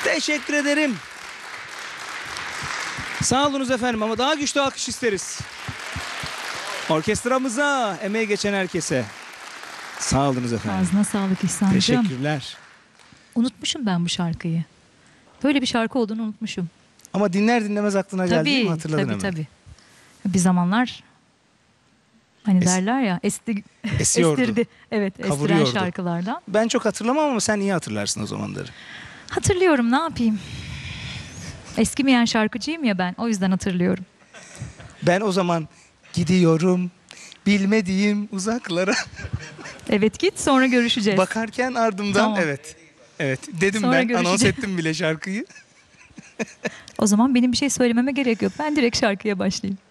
Teşekkür ederim. Sağ olunuz efendim ama daha güçlü alkış isteriz. Orkestramıza, emeği geçen herkese. Sağ olunuz efendim. Ağzına sağlık İhsan'cığım. Teşekkürler. Unutmuşum ben bu şarkıyı. Böyle bir şarkı olduğunu unutmuşum. Ama dinler dinlemez aklına geldi mi? Hatırladın hemen. Tabii. Bir zamanlar hani derler ya Esiyordu. estirdi. Evet, estiren Kavuruyordu. şarkılardan. Ben çok hatırlamam ama sen iyi hatırlarsın o zamanları. Hatırlıyorum, ne yapayım? Eskimeyen şarkıcıyım ya ben, o yüzden hatırlıyorum. Ben o zaman gidiyorum bilmediğim uzaklara. Evet, git, sonra görüşeceğiz. Bakarken ardımdan Tamam. evet. Evet dedim Sonra ben görüşeceğiz. anons ettim bile şarkıyı. O zaman benim bir şey söylememe gerek yok. Ben direkt şarkıya başlayayım.